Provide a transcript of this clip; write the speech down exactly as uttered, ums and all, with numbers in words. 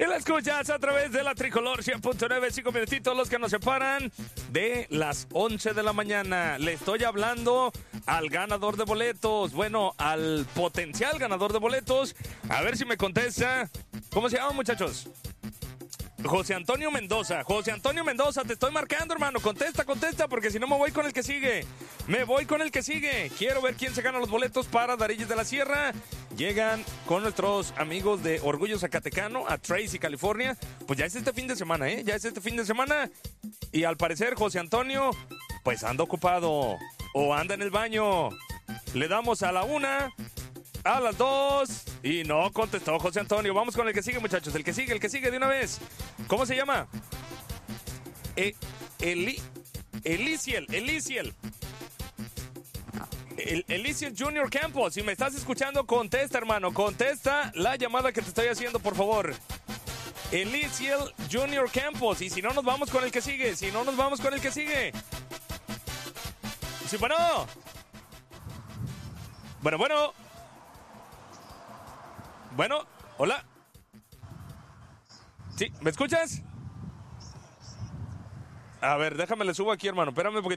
Y la escuchas a través de la Tricolor cien punto nueve, cinco minutitos los que nos separan de las once de la mañana. Le estoy hablando al ganador de boletos, bueno, al potencial ganador de boletos. A ver si me contesta. ¿Cómo se llama, muchachos? José Antonio Mendoza. José Antonio Mendoza, te estoy marcando, hermano. Contesta, contesta, porque si no me voy con el que sigue. Me voy con el que sigue. Quiero ver quién se gana los boletos para Darillos de la Sierra. Llegan con nuestros amigos de Orgullo Zacatecano a Tracy, California. Pues ya es este fin de semana, ¿eh? Ya es este fin de semana. Y al parecer, José Antonio, pues anda ocupado o anda en el baño. Le damos a la una, a las dos, y no contestó José Antonio. Vamos con el que sigue, muchachos. El que sigue, el que sigue de una vez. ¿Cómo se llama? E Eli Eliciel, Eliciel. El, Eliciel Junior Campos. Si me estás escuchando, contesta, hermano. Contesta la llamada que te estoy haciendo, por favor. Eliciel Junior Campos. Y si no, nos vamos con el que sigue. Si no, nos vamos con el que sigue. Sí, bueno. Bueno, bueno. Bueno, hola. ¿Sí? ¿Me escuchas? A ver, déjame le subo aquí, hermano. Espérame porque